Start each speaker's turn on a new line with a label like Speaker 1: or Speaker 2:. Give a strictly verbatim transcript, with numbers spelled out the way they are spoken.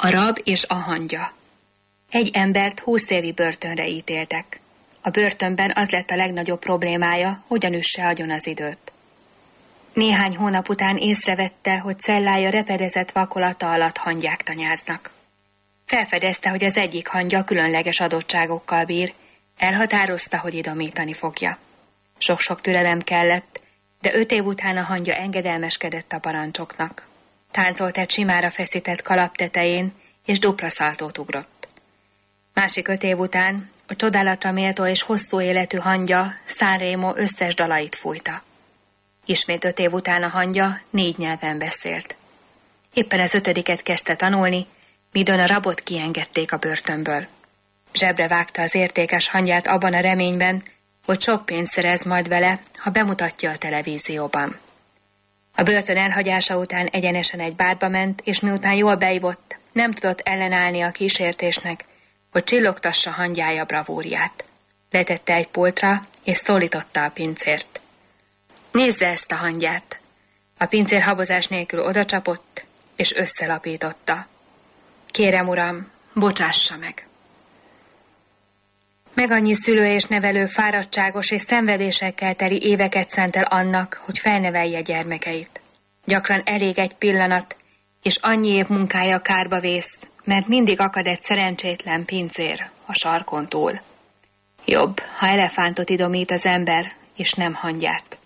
Speaker 1: A rab és a hangya. Egy embert húsz évi börtönre ítéltek. A börtönben az lett a legnagyobb problémája, hogyan üsse agyon az időt. Néhány hónap után észrevette, hogy cellája repedezett vakolata alatt hangyák tanyáznak. Felfedezte, hogy az egyik hangya különleges adottságokkal bír, elhatározta, hogy idomítani fogja. Sok-sok türelem kellett, de öt év után a hangya engedelmeskedett a parancsoknak. Táncolt egy simára feszített kalap tetején, és dupla szaltót ugrott. Másik öt év után a csodálatra méltó és hosszú életű hangya Sanremo összes dalait fújta. Ismét öt év után a hangya négy nyelven beszélt. Éppen az ötödiket kezdte tanulni, midőn a rabot kiengedték a börtönből. Zsebre vágta az értékes hangyát abban a reményben, hogy sok pénzt szerez majd vele, ha bemutatja a televízióban. A börtön elhagyása után egyenesen egy bárba ment, és miután jól beivott, nem tudott ellenállni a kísértésnek, hogy csillogtassa hangyája bravúrját. Letette egy pultra, és szólította a pincért. Nézze ezt a hangyát! A pincér habozás nélkül odacsapott, és összelapította. Kérem, uram, bocsássa meg! Meg annyi szülő és nevelő fáradtságos és szenvedésekkel teli éveket szentel annak, hogy felnevelje gyermekeit. Gyakran elég egy pillanat, és annyi év munkája kárba vész, mert mindig akad egy szerencsétlen pincér a sarkon túl. Jobb, ha elefántot idomít az ember, és nem hangyát.